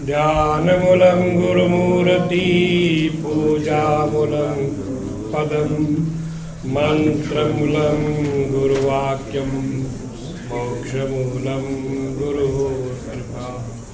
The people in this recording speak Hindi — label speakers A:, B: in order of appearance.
A: ध्यानमूलं गुरुमूर्ति पूजामूलं पदं मंत्रमूलं गुरुवाक्यं मोक्षमूलं गुरुकृपा।